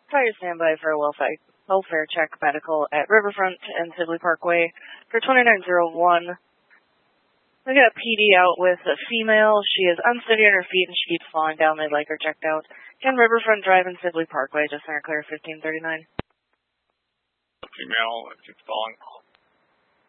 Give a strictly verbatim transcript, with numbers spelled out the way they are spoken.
Fire standby for a welfare, welfare check medical at Riverfront and Sibley Parkway for twenty-nine oh one. We got a P D out with a female. She is unsteady on her feet and she keeps falling down. They'd like her checked out. Can Riverfront Drive and Sibley Parkway, just center clear fifteen thirty-nine. Female, keeps falling.